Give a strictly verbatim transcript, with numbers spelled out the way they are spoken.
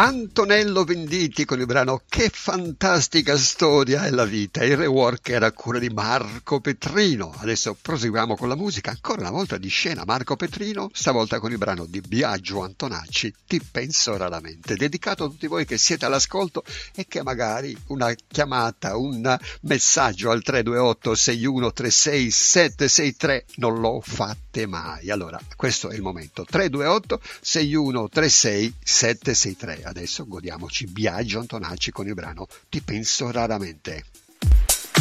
Antonello Venditti con il brano Che fantastica storia è la vita. Il rework era a cura di Marco Petrino. Adesso proseguiamo con la musica, ancora una volta di scena Marco Petrino, stavolta con il brano di Biagio Antonacci, Ti penso raramente, dedicato a tutti voi che siete all'ascolto e che magari una chiamata, un messaggio al tre due otto sei uno tre sei sette sei tre non lo fate mai. Allora, questo è il momento, tre due otto sei uno tre sei sette sei tre. Adesso godiamoci Biagio Antonacci con il brano Ti penso raramente.